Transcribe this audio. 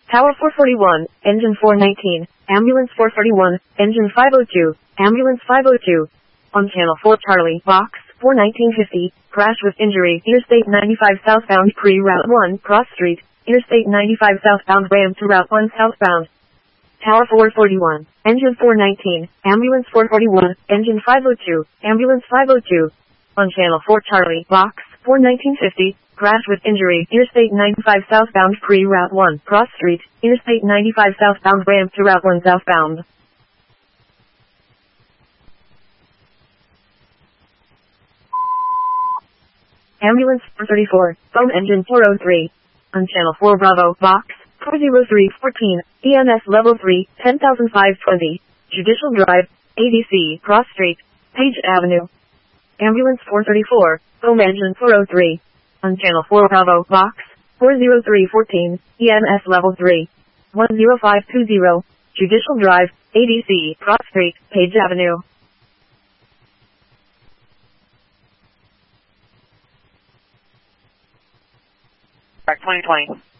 Tower 441, engine 419, ambulance 431, engine 502, ambulance 502. On channel 4 Charlie, box 41950, crash with injury, Interstate 95 southbound pre-route 1, cross street, Interstate 95 southbound ram to route 1 southbound. Tower 441, engine 419, ambulance 441, engine 502, ambulance 502. On channel 4 Charlie, box 41950, crash with injury, Interstate 95 southbound pre-route 1, cross street, Interstate 95 southbound ram to route 1 southbound. Ambulance 434, foam engine 403. On channel 4 Bravo, box 40314, EMS level 3, 10520, Judicial Drive, ADC, Cross Street, Page Avenue. Ambulance 434, foam engine 403. On channel 4 Bravo, box 40314, EMS level 3, 10520, Judicial Drive, ADC, Cross Street, Page Avenue. Track 2020.